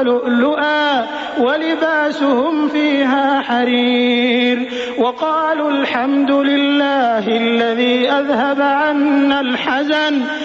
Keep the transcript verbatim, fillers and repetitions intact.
ولؤلؤا ولباسهم فيها حرير وقالوا الحمد لله الذي أذهب عنا الحزن